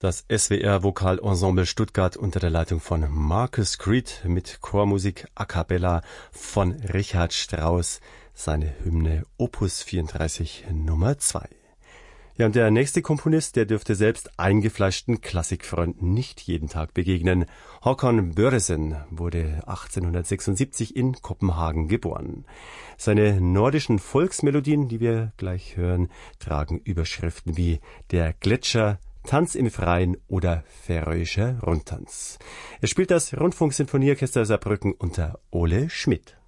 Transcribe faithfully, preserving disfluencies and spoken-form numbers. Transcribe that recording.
Das S W R Vokalensemble Stuttgart unter der Leitung von Marcus Creed mit Chormusik a cappella von Richard Strauss, seine Hymne Opus vierunddreißig Nummer zwei. Ja, und der nächste Komponist, der dürfte selbst eingefleischten Klassikfreunden nicht jeden Tag begegnen. Håkon Børresen wurde achtzehnhundertsechsundsiebzig in Kopenhagen geboren. Seine nordischen Volksmelodien, die wir gleich hören, tragen Überschriften wie Der Gletscher, Tanz im Freien oder Färöischer Rundtanz. Er spielt das Rundfunksinfonieorchester Saarbrücken unter Ole Schmidt.